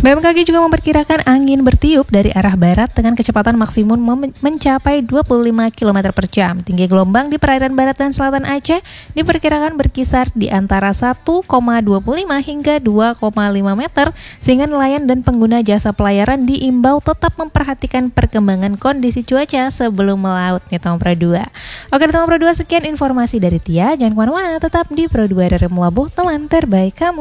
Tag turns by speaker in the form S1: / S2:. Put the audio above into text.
S1: BMKG juga memperkirakan angin bertiup dari arah barat dengan kecepatan maksimum mencapai 25 km per jam. Tinggi gelombang di perairan barat dan selatan Aceh diperkirakan berkisar di antara 1,25 hingga 2,5 meter, sehingga nelayan dan pengguna jasa pelayaran diimbau tetap memperhatikan perkembangan kondisi cuaca sebelum melaut nih teman Pro 2. Oke teman Pro 2, sekian informasi dari Tia. Jangan kemana-mana, tetap di Pro 2 dari Melabuh, teman terbaik kamu.